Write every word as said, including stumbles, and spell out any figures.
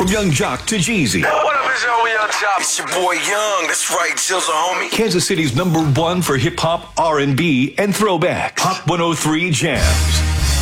From Young Jock to Jeezy. What up, it's your Young Jock? It's your boy Young. That's right, Jill's a homie. Kansas City's number one for hip hop, R and B, and throwbacks. Hot one oh three Jams.